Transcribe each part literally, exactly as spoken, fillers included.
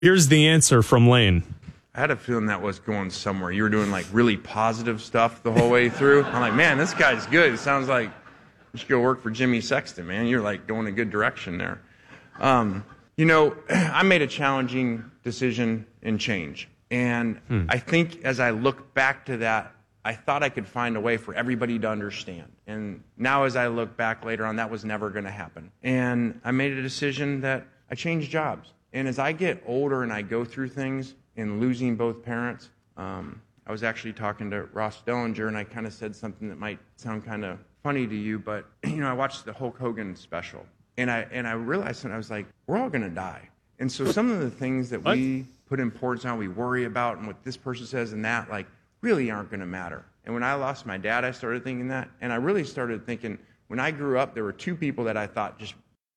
Here's the answer from Lane. I had a feeling that was going somewhere. You were doing like really positive stuff the whole way through. I'm like, man, this guy's good. It sounds like you should go work for Jimmy Sexton, man. You're like going a good direction there. Um, you know, I made a challenging decision and change. And hmm. I think as I look back to that, I thought I could find a way for everybody to understand. And now as I look back later on, that was never going to happen. And I made a decision that I changed jobs. And as I get older and I go through things, in losing both parents, um, I was actually talking to Ross Dellinger, and I kind of said something that might sound kind of funny to you, but you know, I watched the Hulk Hogan special, and I and I realized, and I was like, we're all going to die, and so some of the things that what? we put importance on, we worry about, and what this person says and that, like, really aren't going to matter. And when I lost my dad, I started thinking that, and I really started thinking, when I grew up, there were two people that I thought just,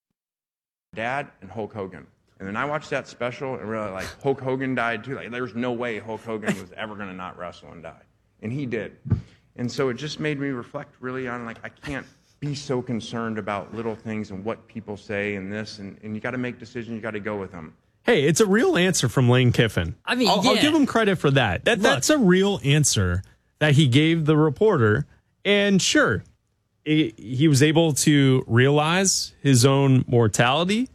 Dad and Hulk Hogan. And then I watched that special and realized, like, Hulk Hogan died too. Like, there's no way Hulk Hogan was ever going to not wrestle and die. And he did. And so it just made me reflect really on, like, I can't be so concerned about little things and what people say and this. And, and you got to make decisions. You got to go with them. Hey, it's a real answer from Lane Kiffin. I mean, I'll, yeah. I'll give him credit for that. That Look, That's a real answer that he gave the reporter. And sure, it, he was able to realize his own mortality.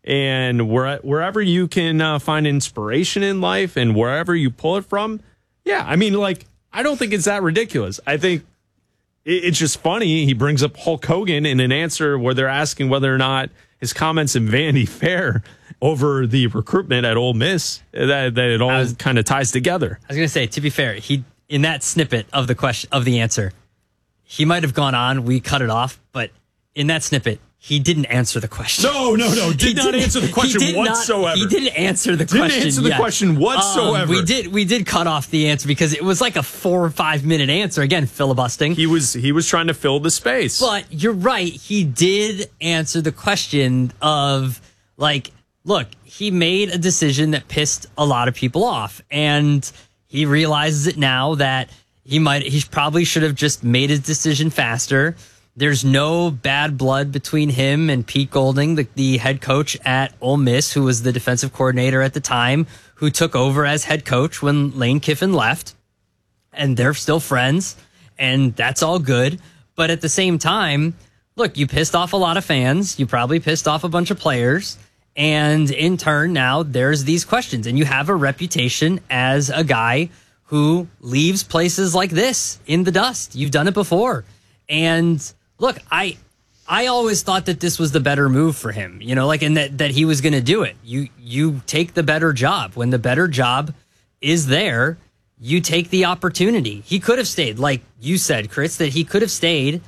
And where, wherever you can uh, find inspiration in life and wherever you pull it from, yeah, I mean, like, I don't think it's that ridiculous. I think it, it's just funny. He brings up Hulk Hogan in an answer where they're asking whether or not his comments in Vanity Fair over the recruitment at Ole Miss, that, that it all kind of ties together. I was going to say, to be fair, he in that snippet of the question of the answer, he might have gone on. We cut it off, but in that snippet, he didn't answer the question. No, no, no. Did not answer the question whatsoever. Not, he didn't answer the didn't question. Didn't answer the yet. question whatsoever. Um, we did. We did cut off the answer because it was like a four or five minute answer. Again, filibustering. He was he was trying to fill the space. But you're right. He did answer the question of, like, look, he made a decision that pissed a lot of people off, and he realizes it now that he might. He probably should have just made his decision faster. There's no bad blood between him and Pete Golding, the, the head coach at Ole Miss, who was the defensive coordinator at the time, who took over as head coach when Lane Kiffin left. And they're still friends, and that's all good. But at the same time, look, you pissed off a lot of fans. You probably pissed off a bunch of players. And in turn, now there's these questions. And you have a reputation as a guy who leaves places like this in the dust. You've done it before. And look, I I always thought that this was the better move for him, you know, like, and that, that he was going to do it. You you take the better job. When the better job is there, you take the opportunity. He could have stayed, like you said, Chris, that he could have stayed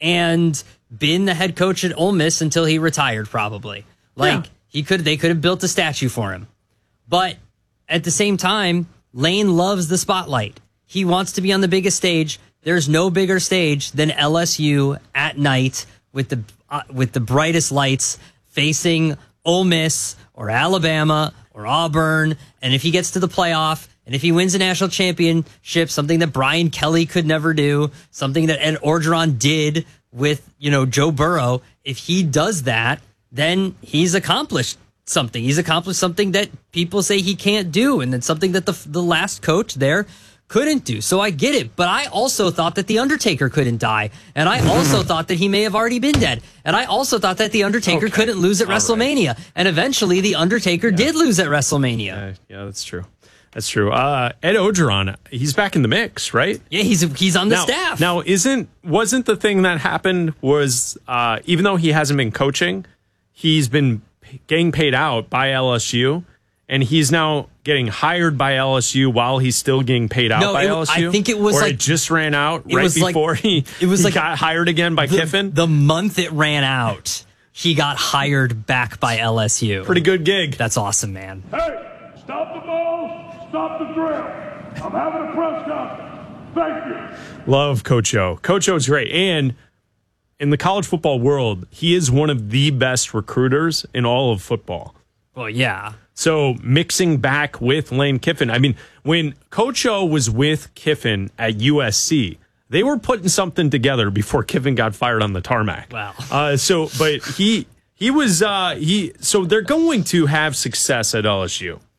and been the head coach at Ole Miss until he retired, probably. Like, yeah. he could, they could have built a statue for him. But at the same time, Lane loves the spotlight. He wants to be on the biggest stage. There's no bigger stage than L S U at night with the uh, with the brightest lights facing Ole Miss or Alabama or Auburn. And if he gets to the playoff and if he wins a national championship, something that Brian Kelly could never do, something that Ed Orgeron did with, you know, Joe Burrow, if he does that, then he's accomplished something. He's accomplished something that people say he can't do, and then something that the the last coach there couldn't do. So I get it, but I also thought that The Undertaker couldn't die, and I also thought that he may have already been dead, and I also thought that The Undertaker okay. couldn't lose at All WrestleMania, right. and eventually The Undertaker yeah. did lose at WrestleMania. Uh, yeah, that's true. That's true. Uh, Ed Orgeron, he's back in the mix, right? Yeah, he's he's on the now, staff. Now, isn't wasn't the thing that happened was uh, even though he hasn't been coaching, he's been getting paid out by L S U. And he's now getting hired by L S U while he's still getting paid out no, by it, L S U? I think it was or like... it just ran out right before like, he, it was he like got hired again by the, Kiffin? The month it ran out, he got hired back by L S U. Pretty good gig. That's awesome, man. Hey, stop the ball, stop the drill. I'm having a press conference. Thank you. Love Coach O. Coach O's great. And in the college football world, he is one of the best recruiters in all of football. Well, yeah. So mixing back with Lane Kiffin, I mean, when Coach O was with Kiffin at U S C, they were putting something together before Kiffin got fired on the tarmac. Wow. Uh, so, but he he was uh, he. So they're going to have success at L S U.